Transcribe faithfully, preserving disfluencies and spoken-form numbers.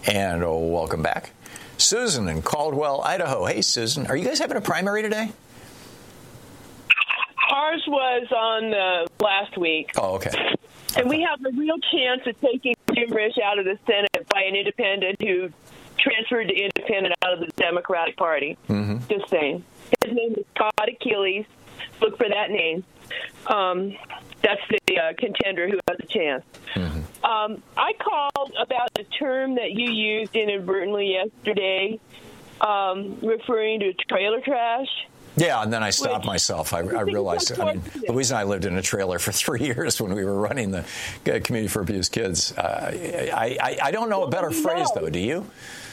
And oh, welcome back. Susan in Caldwell, Idaho. Hey, Susan. Are you guys having a primary today? Ours was on uh, last week. Oh, okay. And we have a real chance of taking Jim Risch out of the Senate by an independent who transferred to independent out of the Democratic Party. Mm-hmm. Just saying. His name is Todd Achilles. Look for that name. Um, that's the uh, contender who has a chance. Mm-hmm. Um, I called about a term that you used inadvertently yesterday, um, referring to trailer trash. Yeah, and then I stopped Which, myself. I, I realized, I mean, Louise and I lived in a trailer for three years when we were running the Community for Abused Kids. Uh, I, I, I don't know a better phrase, though. Do you?